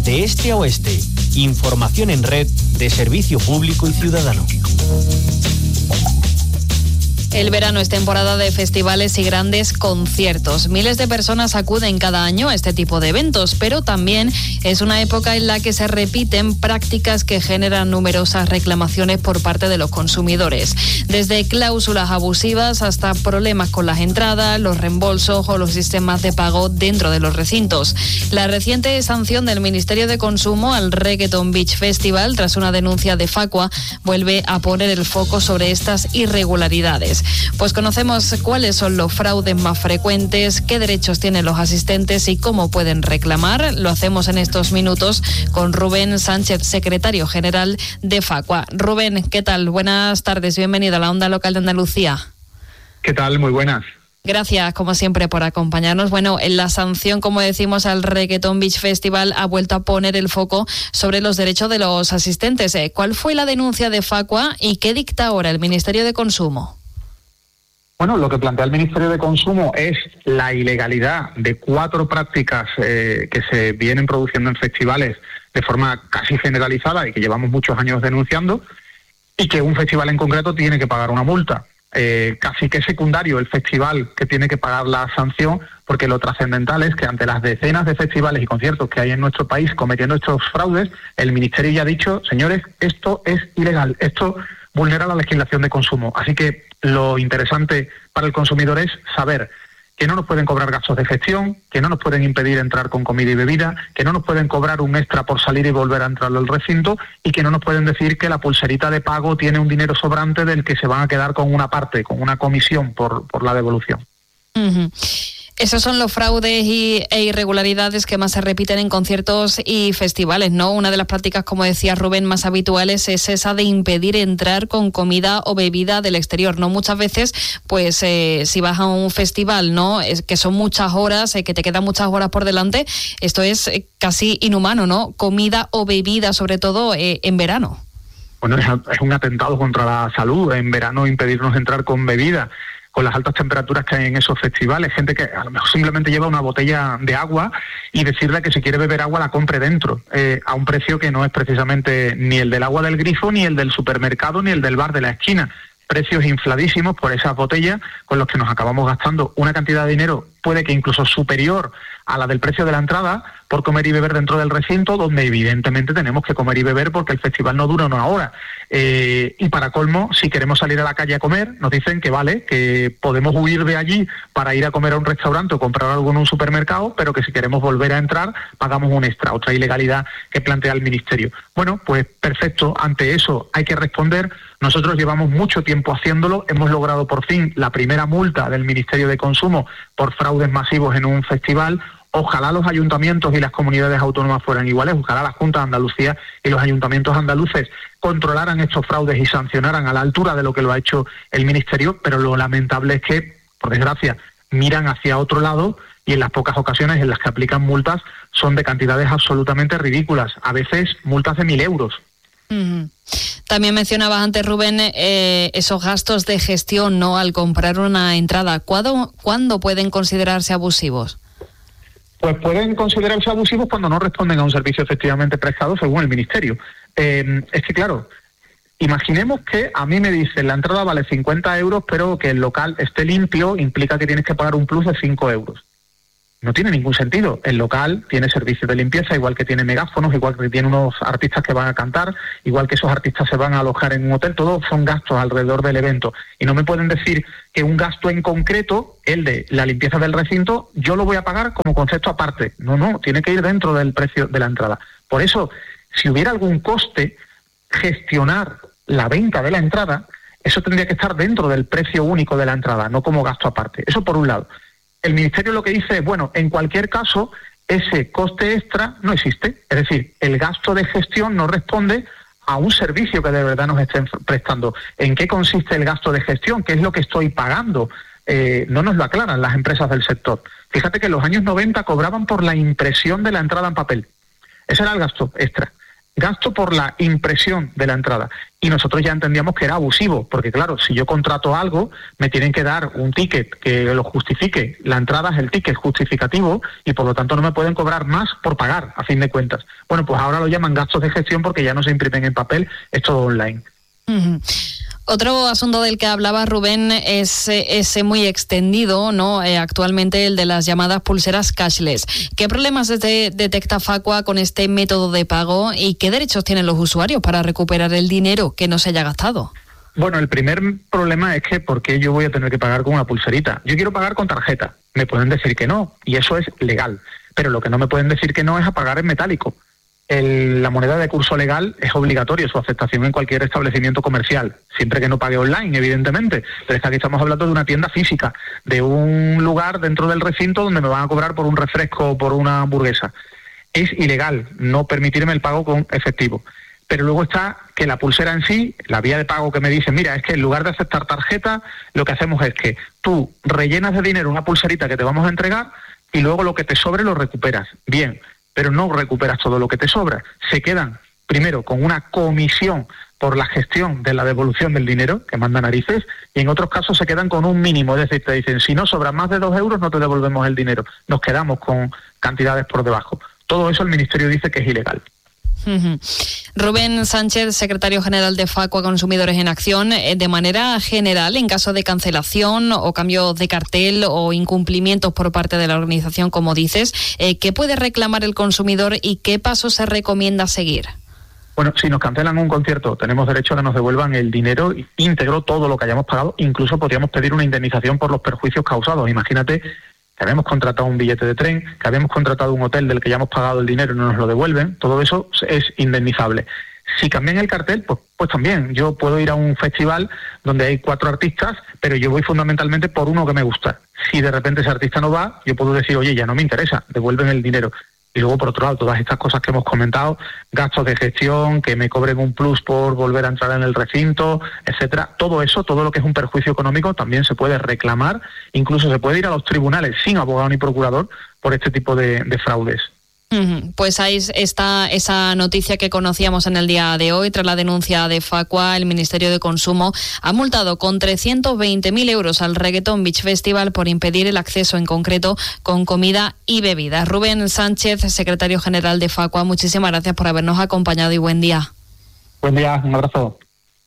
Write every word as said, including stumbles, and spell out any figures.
de este a oeste. Información en red de Servicio Público y Ciudadano. El verano es temporada de festivales y grandes conciertos. Miles de personas acuden cada año a este tipo de eventos, pero también es una época en la que se repiten prácticas que generan numerosas reclamaciones por parte de los consumidores. Desde cláusulas abusivas hasta problemas con las entradas, los reembolsos o los sistemas de pago dentro de los recintos. La reciente sanción del Ministerio de Consumo al Reggaeton Beach Festival, tras una denuncia de Facua, vuelve a poner el foco sobre estas irregularidades. Pues conocemos cuáles son los fraudes más frecuentes, qué derechos tienen los asistentes y cómo pueden reclamar. Lo hacemos en estos minutos con Rubén Sánchez, secretario general de Facua. Rubén, ¿qué tal? Buenas tardes, bienvenido a la Onda Local de Andalucía. ¿Qué tal? Muy buenas. Gracias, como siempre, por acompañarnos. Bueno, en la sanción, como decimos, al Reggaeton Beach Festival ha vuelto a poner el foco sobre los derechos de los asistentes. ¿Cuál fue la denuncia de Facua y qué dicta ahora el Ministerio de Consumo? Bueno, lo que plantea el Ministerio de Consumo es la ilegalidad de cuatro prácticas eh, que se vienen produciendo en festivales de forma casi generalizada y que llevamos muchos años denunciando, y que un festival en concreto tiene que pagar una multa. Eh, casi que es secundario el festival que tiene que pagar la sanción, porque lo trascendental es que ante las decenas de festivales y conciertos que hay en nuestro país cometiendo estos fraudes, el Ministerio ya ha dicho, señores, esto es ilegal, esto vulnera la legislación de consumo. Así que lo interesante para el consumidor es saber que no nos pueden cobrar gastos de gestión, que no nos pueden impedir entrar con comida y bebida, que no nos pueden cobrar un extra por salir y volver a entrar al recinto, y que no nos pueden decir que la pulserita de pago tiene un dinero sobrante del que se van a quedar con una parte, con una comisión por, por la devolución. Uh-huh. Esos son los fraudes y, e irregularidades que más se repiten en conciertos y festivales, ¿no? Una de las prácticas, como decía Rubén, más habituales es esa de impedir entrar con comida o bebida del exterior, ¿no? Muchas veces, pues, eh, si vas a un festival, ¿no? Es que son muchas horas, eh, que te quedan muchas horas por delante, esto es eh, casi inhumano, ¿no? Comida o bebida, sobre todo eh, en verano. Bueno, es, es un atentado contra la salud, en verano impedirnos entrar con bebida, con las altas temperaturas que hay en esos festivales, gente que a lo mejor simplemente lleva una botella de agua y decirle que si quiere beber agua la compre dentro, eh, a un precio que no es precisamente ni el del agua del grifo, ni el del supermercado, ni el del bar de la esquina. Precios infladísimos por esas botellas con los que nos acabamos gastando una cantidad de dinero, puede que incluso superior a la del precio de la entrada, por comer y beber dentro del recinto, donde evidentemente tenemos que comer y beber porque el festival no dura una hora. Eh, y para colmo, si queremos salir a la calle a comer, nos dicen que vale, que podemos huir de allí para ir a comer a un restaurante o comprar algo en un supermercado, pero que si queremos volver a entrar, pagamos un extra, otra ilegalidad que plantea el Ministerio. Bueno, pues perfecto, ante eso hay que responder. Nosotros llevamos mucho tiempo haciéndolo, hemos logrado por fin la primera multa del Ministerio de Consumo por fraudes masivos en un festival. Ojalá los ayuntamientos y las comunidades autónomas fueran iguales, ojalá la Junta de Andalucía y los ayuntamientos andaluces controlaran estos fraudes y sancionaran a la altura de lo que lo ha hecho el Ministerio, pero lo lamentable es que, por desgracia, miran hacia otro lado y en las pocas ocasiones en las que aplican multas son de cantidades absolutamente ridículas, a veces multas de mil euros. Uh-huh. También mencionabas antes, Rubén, eh, esos gastos de gestión, ¿no?, al comprar una entrada. ¿Cuándo, ¿cuándo pueden considerarse abusivos? Pues pueden considerarse abusivos cuando no responden a un servicio efectivamente prestado según el Ministerio. Eh, es que, claro, imaginemos que a mí me dicen la entrada vale cincuenta euros, pero que el local esté limpio implica que tienes que pagar un plus de cinco euros. No tiene ningún sentido. El local tiene servicio de limpieza, igual que tiene megáfonos, igual que tiene unos artistas que van a cantar, igual que esos artistas se van a alojar en un hotel. Todos son gastos alrededor del evento. Y no me pueden decir que un gasto en concreto, el de la limpieza del recinto, yo lo voy a pagar como concepto aparte. No, no, tiene que ir dentro del precio de la entrada. Por eso, si hubiera algún coste, gestionar la venta de la entrada, eso tendría que estar dentro del precio único de la entrada, no como gasto aparte. Eso por un lado. El Ministerio lo que dice es, bueno, en cualquier caso, ese coste extra no existe. Es decir, el gasto de gestión no responde a un servicio que de verdad nos estén prestando. ¿En qué consiste el gasto de gestión? ¿Qué es lo que estoy pagando? Eh, no nos lo aclaran las empresas del sector. Fíjate que en los años noventa cobraban por la impresión de la entrada en papel. Ese era el gasto extra. gasto por la impresión de la entrada. Y nosotros ya entendíamos que era abusivo, porque claro, si yo contrato algo, me tienen que dar un ticket que lo justifique. La entrada es el ticket justificativo y por lo tanto no me pueden cobrar más por pagar, a fin de cuentas. Bueno, pues ahora lo llaman gastos de gestión porque ya no se imprimen en papel, es todo online. Uh-huh. Otro asunto del que hablaba Rubén es ese muy extendido, ¿no? Eh, actualmente el de las llamadas pulseras cashless. ¿Qué problemas de, detecta Facua con este método de pago y qué derechos tienen los usuarios para recuperar el dinero que no se haya gastado? Bueno, el primer problema es que ¿por qué yo voy a tener que pagar con una pulserita? Yo quiero pagar con tarjeta. Me pueden decir que no y eso es legal. Pero lo que no me pueden decir que no es a pagar en metálico. El, la moneda de curso legal es obligatorio su aceptación en cualquier establecimiento comercial, siempre que no pague online, evidentemente. Pero es que aquí estamos hablando de una tienda física, de un lugar dentro del recinto donde me van a cobrar por un refresco o por una hamburguesa. Es ilegal no permitirme el pago con efectivo. Pero luego está que la pulsera en sí, la vía de pago que me dice, mira, es que en lugar de aceptar tarjeta, lo que hacemos es que tú rellenas de dinero una pulserita que te vamos a entregar y luego lo que te sobre lo recuperas. Bien, pero no recuperas todo lo que te sobra. Se quedan, primero, con una comisión por la gestión de la devolución del dinero, que manda narices, y en otros casos se quedan con un mínimo, es decir, te dicen, si no sobran más de dos euros, no te devolvemos el dinero. Nos quedamos con cantidades por debajo. Todo eso el Ministerio dice que es ilegal. Uh-huh. Rubén Sánchez, secretario general de Facua Consumidores en Acción, de manera general, en caso de cancelación o cambio de cartel o incumplimientos por parte de la organización, como dices, eh, ¿qué puede reclamar el consumidor y qué pasos se recomienda seguir? Bueno, si nos cancelan un concierto, tenemos derecho a que nos devuelvan el dinero íntegro, todo lo que hayamos pagado. Incluso podríamos pedir una indemnización por los perjuicios causados. Imagínate que habíamos contratado un billete de tren, que habíamos contratado un hotel del que ya hemos pagado el dinero y no nos lo devuelven, todo eso es indemnizable. Si cambian el cartel, pues, pues también. Yo puedo ir a un festival donde hay cuatro artistas, pero yo voy fundamentalmente por uno que me gusta. Si de repente ese artista no va, yo puedo decir, oye, ya no me interesa, devuelven el dinero. Y luego, por otro lado, todas estas cosas que hemos comentado, gastos de gestión, que me cobren un plus por volver a entrar en el recinto, etcétera. Todo eso, todo lo que es un perjuicio económico, también se puede reclamar. Incluso se puede ir a los tribunales sin abogado ni procurador por este tipo de, de fraudes. Pues ahí está esa noticia que conocíamos en el día de hoy. Tras la denuncia de Facua, el Ministerio de Consumo ha multado con trescientos veinte mil euros al Reggaeton Beach Festival por impedir el acceso, en concreto con comida y bebidas. Rubén Sánchez, secretario general de Facua, muchísimas gracias por habernos acompañado y buen día. Buen día, un abrazo.